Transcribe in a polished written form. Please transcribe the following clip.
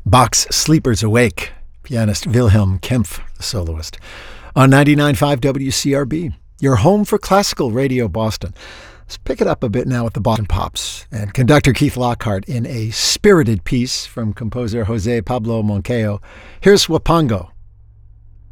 Bach's Sleepers Awake, pianist Wilhelm Kempff, the soloist, on 99.5 WCRB, your home for classical radio Boston. Let's pick it up a bit now with the Boston Pops and conductor Keith Lockhart in a spirited piece from composer Jose Pablo Moncayo. Here's Wapango,